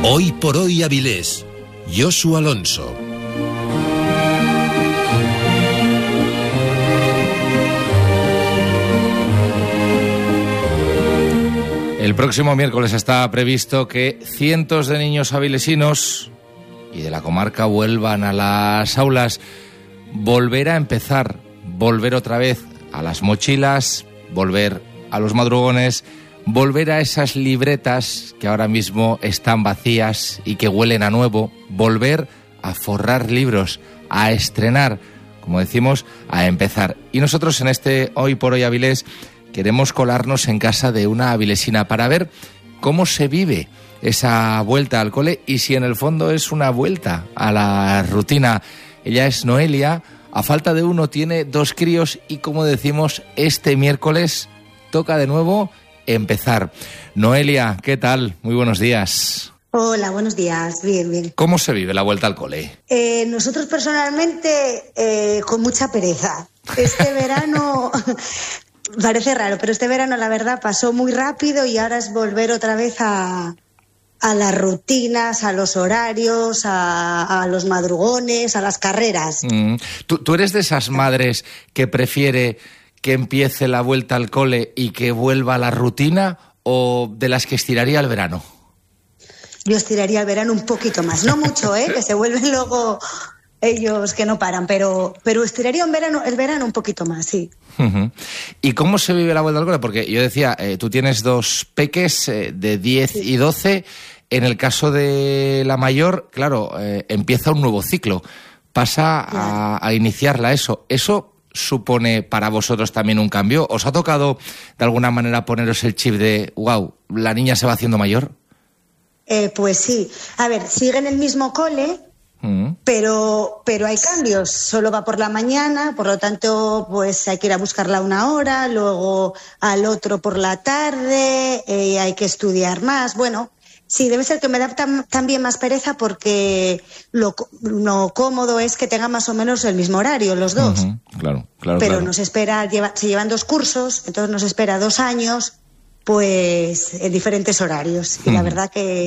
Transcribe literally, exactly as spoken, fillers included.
Hoy por hoy Avilés, Josu Alonso. El próximo miércoles está previsto que cientos de niños avilesinos y de la comarca vuelvan a las aulas. Volver a empezar, volver otra vez a las mochilas, volver a los madrugones, volver a esas libretas que ahora mismo están vacías y que huelen a nuevo, volver a forrar libros, a estrenar, como decimos, a empezar. Y nosotros en este Hoy por Hoy Avilés queremos colarnos en casa de una avilesina para ver cómo se vive esa vuelta al cole y si en el fondo es una vuelta a la rutina. Ella es Noelia, a falta de uno tiene dos críos y, como decimos, este miércoles toca de nuevo empezar. Noelia, ¿qué tal? Muy buenos días. Hola, buenos días. Bien, bien. ¿Cómo se vive la vuelta al cole? Eh, nosotros personalmente eh, con mucha pereza. Este verano... Parece raro, pero este verano la verdad pasó muy rápido y ahora es volver otra vez a, a las rutinas, a los horarios, a, a los madrugones, a las carreras. Mm. ¿Tú, ¿Tú eres de esas madres que prefiere que empiece la vuelta al cole y que vuelva a la rutina o de las que estiraría el verano? Yo estiraría el verano un poquito más, no mucho, ¿eh? Que se vuelven luego ellos que no paran, pero, pero estiraría un verano, el verano un poquito más, sí. Uh-huh. ¿Y cómo se vive la vuelta al cole? Porque yo decía, eh, tú tienes dos peques eh, de diez sí. y doce. En el caso de la mayor, claro, eh, empieza un nuevo ciclo. Pasa claro. a, a iniciarla eso. ¿Eso supone para vosotros también un cambio? ¿Os ha tocado de alguna manera poneros el chip de, wow, la niña se va haciendo mayor? Eh, pues sí. A ver, sigue en el mismo cole... Pero, pero hay cambios, solo va por la mañana, por lo tanto pues hay que ir a buscarla una hora, luego al otro por la tarde, eh, hay que estudiar más. Bueno, sí, debe ser que me da tam, también más pereza porque lo, lo cómodo es que tengan más o menos el mismo horario los dos. Uh-huh. Claro, claro. Pero claro. nos espera, lleva, se llevan dos cursos, entonces nos espera dos años pues en diferentes horarios y uh-huh. la verdad que